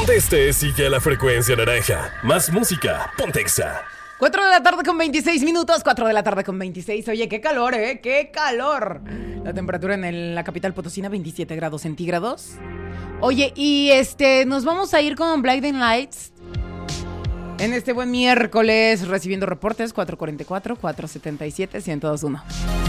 Donde estés, sigue a la frecuencia naranja. Más música, ponte Exa. 4 de la tarde con 26 minutos, 4 de la tarde con 26. Oye, qué calor, qué calor. La temperatura en la capital potosina, 27 grados centígrados. Oye, y nos vamos a ir con Blinding Lights en este buen miércoles, recibiendo reportes 444-477-1021.